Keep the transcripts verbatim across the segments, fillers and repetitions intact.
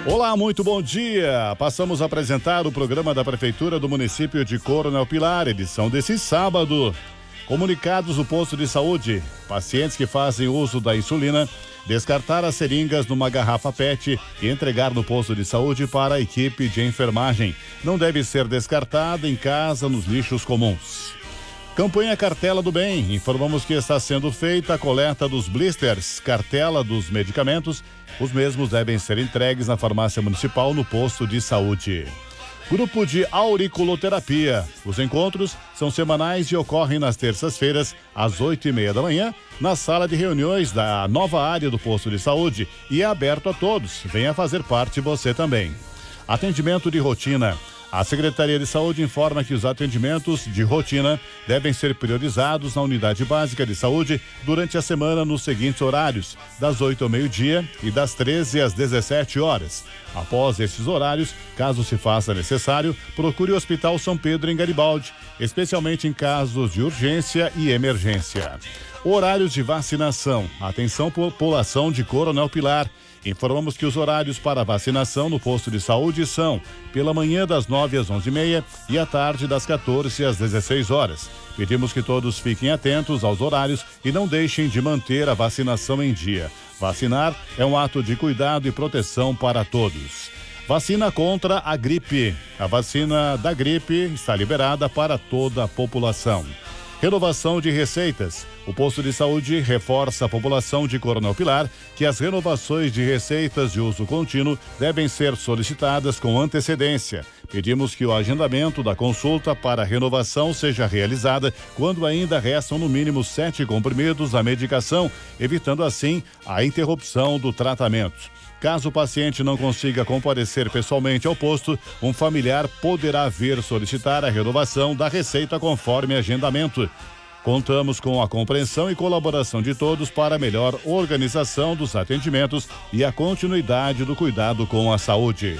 Olá, muito bom dia. Passamos a apresentar o programa da Prefeitura do município de Coronel Pilar, edição desse sábado. Comunicados do posto de saúde, pacientes que fazem uso da insulina, descartar as seringas numa garrafa P E T e entregar no posto de saúde para a equipe de enfermagem. Não deve ser descartada em casa nos lixos comuns. Campanha Cartela do Bem. Informamos que está sendo feita a coleta dos blisters, cartela dos medicamentos. Os mesmos devem ser entregues na farmácia municipal no posto de saúde. Grupo de auriculoterapia. Os encontros são semanais e ocorrem nas terças-feiras, às oito e meia da manhã, na sala de reuniões da nova área do posto de saúde e é aberto a todos. Venha fazer parte você também. Atendimento de rotina. A Secretaria de Saúde informa que os atendimentos de rotina devem ser priorizados na Unidade Básica de Saúde durante a semana nos seguintes horários, das oito ao meio-dia e das treze às dezessete horas. Após esses horários, caso se faça necessário, procure o Hospital São Pedro em Garibaldi, especialmente em casos de urgência e emergência. Horários de vacinação. Atenção, população de Coronel Pilar. Informamos que os horários para vacinação no posto de saúde são pela manhã das nove às onze e meia e à tarde das quatorze às dezesseis horas. Pedimos que todos fiquem atentos aos horários e não deixem de manter a vacinação em dia. Vacinar é um ato de cuidado e proteção para todos. Vacina contra a gripe. A vacina da gripe está liberada para toda a população. Renovação de receitas. O posto de saúde reforça a população de Coronel Pilar que as renovações de receitas de uso contínuo devem ser solicitadas com antecedência. Pedimos que o agendamento da consulta para a renovação seja realizada quando ainda restam no mínimo sete comprimidos da medicação, evitando assim a interrupção do tratamento. Caso o paciente não consiga comparecer pessoalmente ao posto, um familiar poderá vir solicitar a renovação da receita conforme agendamento. Contamos com a compreensão e colaboração de todos para a melhor organização dos atendimentos e a continuidade do cuidado com a saúde.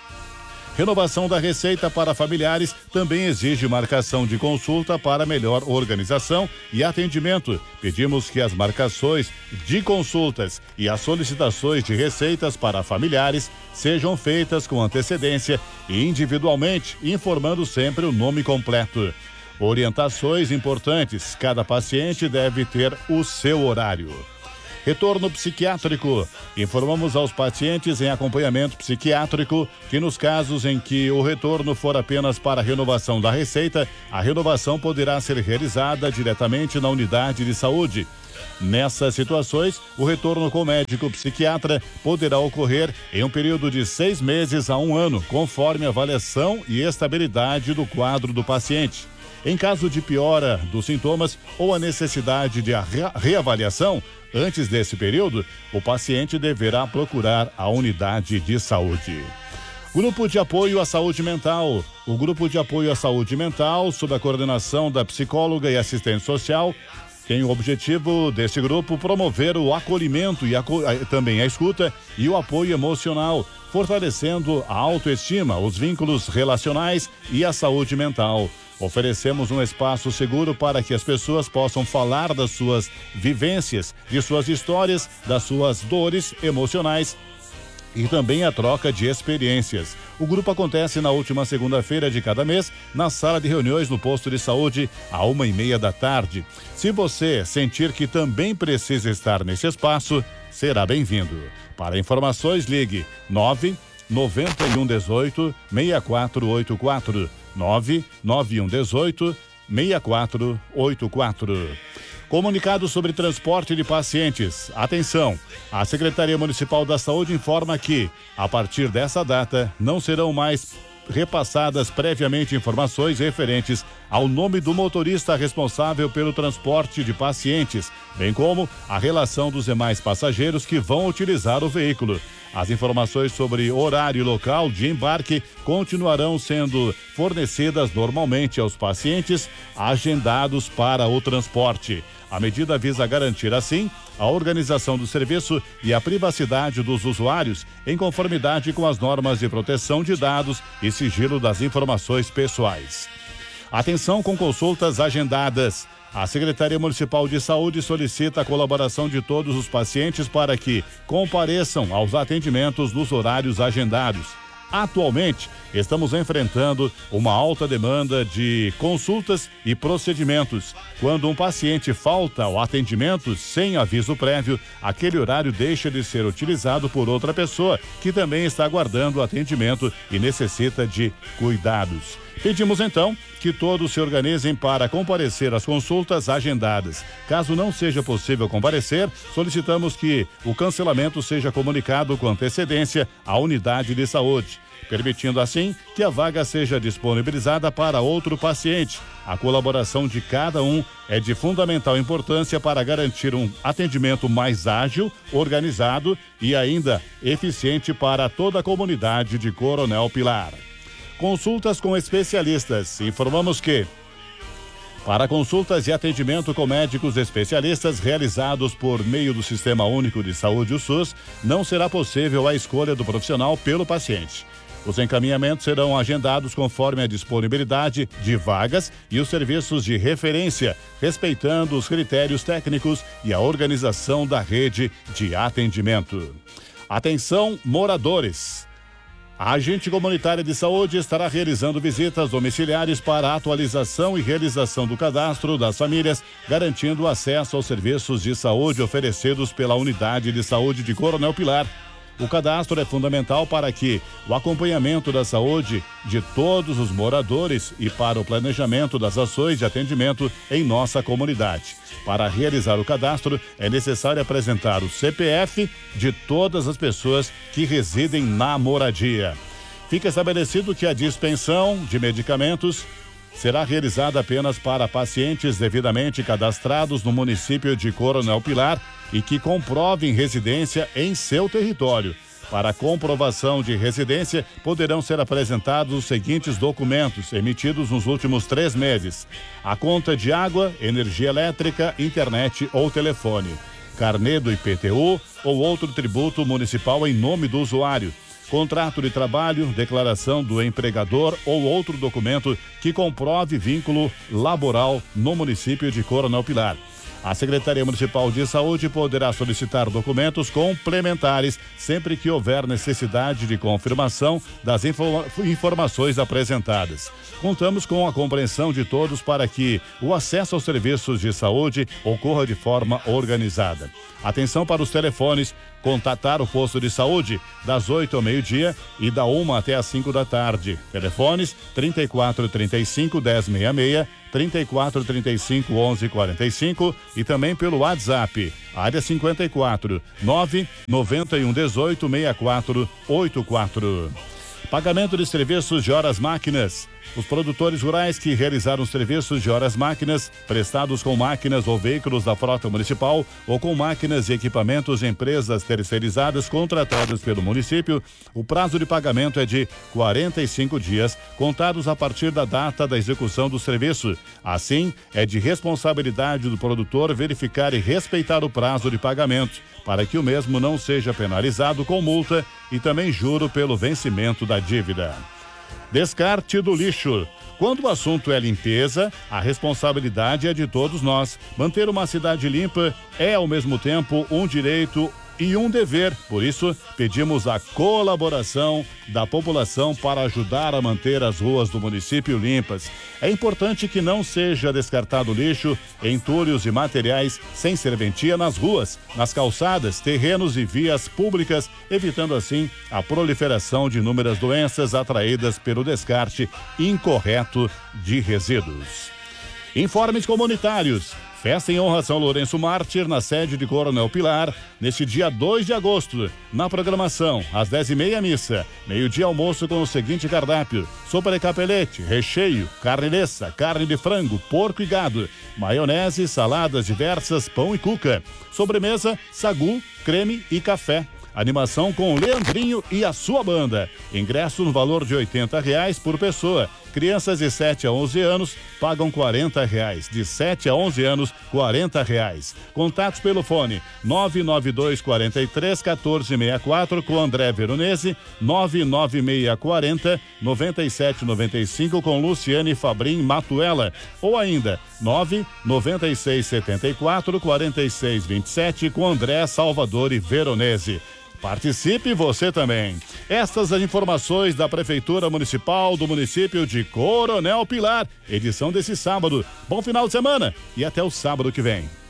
Renovação da receita para familiares também exige marcação de consulta para melhor organização e atendimento. Pedimos que as marcações de consultas e as solicitações de receitas para familiares sejam feitas com antecedência e individualmente, informando sempre o nome completo. Orientações importantes: cada paciente deve ter o seu horário. Retorno psiquiátrico. Informamos aos pacientes em acompanhamento psiquiátrico que nos casos em que o retorno for apenas para a renovação da receita, a renovação poderá ser realizada diretamente na unidade de saúde. Nessas situações, o retorno com médico psiquiatra poderá ocorrer em um período de seis meses a um ano, conforme a avaliação e estabilidade do quadro do paciente. Em caso de piora dos sintomas ou a necessidade de reavaliação, antes desse período, o paciente deverá procurar a unidade de saúde. Grupo de Apoio à Saúde Mental. O Grupo de Apoio à Saúde Mental, sob a coordenação da psicóloga e assistente social, tem o objetivo desse grupo promover o acolhimento e a, também a escuta e o apoio emocional, fortalecendo a autoestima, os vínculos relacionais e a saúde mental. Oferecemos um espaço seguro para que as pessoas possam falar das suas vivências, de suas histórias, das suas dores emocionais e também a troca de experiências. O grupo acontece na última segunda-feira de cada mês, na sala de reuniões no posto de saúde, à uma e meia da tarde. Se você sentir que também precisa estar nesse espaço, será bem-vindo. Para informações, ligue nove nove um um oito seis quatro oito quatro. nove nove um um oito seis quatro oito quatro. Comunicado sobre transporte de pacientes. Atenção! A Secretaria Municipal da Saúde informa que, a partir dessa data, não serão mais repassadas previamente informações referentes ao nome do motorista responsável pelo transporte de pacientes, bem como a relação dos demais passageiros que vão utilizar o veículo. As informações sobre horário e local de embarque continuarão sendo fornecidas normalmente aos pacientes agendados para o transporte. A medida visa garantir, assim, a organização do serviço e a privacidade dos usuários, em conformidade com as normas de proteção de dados e sigilo das informações pessoais. Atenção com consultas agendadas. A Secretaria Municipal de Saúde solicita a colaboração de todos os pacientes para que compareçam aos atendimentos nos horários agendados. Atualmente, estamos enfrentando uma alta demanda de consultas e procedimentos. Quando um paciente falta ao atendimento sem aviso prévio, aquele horário deixa de ser utilizado por outra pessoa que também está aguardando o atendimento e necessita de cuidados. Pedimos então que todos se organizem para comparecer às consultas agendadas. Caso não seja possível comparecer, solicitamos que o cancelamento seja comunicado com antecedência à unidade de saúde, permitindo assim que a vaga seja disponibilizada para outro paciente. A colaboração de cada um é de fundamental importância para garantir um atendimento mais ágil, organizado e ainda eficiente para toda a comunidade de Coronel Pilar. Consultas com especialistas. Informamos que, para consultas e atendimento com médicos especialistas realizados por meio do Sistema Único de Saúde, o SUS, não será possível a escolha do profissional pelo paciente. Os encaminhamentos serão agendados conforme a disponibilidade de vagas e os serviços de referência, respeitando os critérios técnicos e a organização da rede de atendimento. Atenção, moradores! A agente comunitária de saúde estará realizando visitas domiciliares para atualização e realização do cadastro das famílias, garantindo acesso aos serviços de saúde oferecidos pela Unidade de Saúde de Coronel Pilar. O cadastro é fundamental para que o acompanhamento da saúde de todos os moradores e para o planejamento das ações de atendimento em nossa comunidade. Para realizar o cadastro, é necessário apresentar o C P F de todas as pessoas que residem na moradia. Fica estabelecido que a dispensão de medicamentos será realizada apenas para pacientes devidamente cadastrados no município de Coronel Pilar e que comprovem residência em seu território. Para comprovação de residência, poderão ser apresentados os seguintes documentos emitidos nos últimos três meses: a conta de água, energia elétrica, internet ou telefone, carnê do I P T U ou outro tributo municipal em nome do usuário, contrato de trabalho, declaração do empregador ou outro documento que comprove vínculo laboral no município de Coronel Pilar. A Secretaria Municipal de Saúde poderá solicitar documentos complementares sempre que houver necessidade de confirmação das informa- informações apresentadas. Contamos com a compreensão de todos para que o acesso aos serviços de saúde ocorra de forma organizada. Atenção para os telefones: contatar o posto de saúde das oito ao meio-dia e da uma até às cinco da tarde. Telefones trinta e quatro, trinta e cinco, dez, sessenta e seis, trinta e quatro, trinta e cinco, onze, quarenta e cinco e também pelo WhatsApp, área cinquenta e quatro, nove noventa e um, dezoito, sessenta e quatro, oitenta e quatro. Pagamento de serviços de horas máquinas. Os produtores rurais que realizaram serviços de horas máquinas prestados com máquinas ou veículos da frota municipal ou com máquinas e equipamentos de empresas terceirizadas contratadas pelo município, o prazo de pagamento é de quarenta e cinco dias, contados a partir da data da execução do serviço. Assim, é de responsabilidade do produtor verificar e respeitar o prazo de pagamento, para que o mesmo não seja penalizado com multa e também juro pelo vencimento da dívida. Descarte do lixo. Quando o assunto é limpeza, a responsabilidade é de todos nós. Manter uma cidade limpa é, ao mesmo tempo, um direito e um dever. Por isso, pedimos a colaboração da população para ajudar a manter as ruas do município limpas. É importante que não seja descartado lixo, entulhos e materiais sem serventia nas ruas, nas calçadas, terrenos e vias públicas, evitando assim a proliferação de inúmeras doenças atraídas pelo descarte incorreto de resíduos. Informes comunitários. Festa em honra a São Lourenço Mártir, na sede de Coronel Pilar, neste dia dois de agosto. Na programação, às dez e meia, missa. Meio-dia, almoço com o seguinte cardápio: sopa de capelete, recheio, carne lessa, carne de frango, porco e gado, maionese, saladas diversas, pão e cuca. Sobremesa, sagu, creme e café. Animação com Leandrinho e a sua banda. Ingresso no valor de oitenta reais por pessoa. Crianças de sete a onze anos pagam quarenta reais. De sete a onze anos, quarenta reais. Contatos pelo fone nove nove dois quatro três, um quatro seis quatro com André Veronese, nove nove seis quatro zero, nove sete nove cinco com Luciane Fabrim Matuela, ou ainda nove nove seis sete quatro, quatro seis dois sete com André Salvador e Veronese. Participe você também. Estas as informações da Prefeitura Municipal do município de Coronel Pilar, edição desse sábado. Bom final de semana e até o sábado que vem.